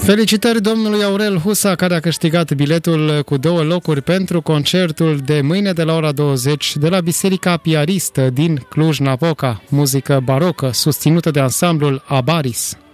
Felicitări domnului Aurel Husa, care a câștigat biletul cu 2 locuri pentru concertul de mâine de la ora 20 de la Biserica Piaristă din Cluj-Napoca, muzică barocă susținută de ansamblul Abaris.